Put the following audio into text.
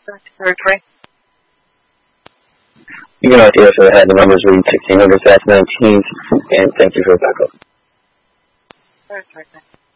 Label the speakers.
Speaker 1: Territory.
Speaker 2: You can idea for the head. The numbers read 1600 19th, and thank you for the backup.
Speaker 1: Territory.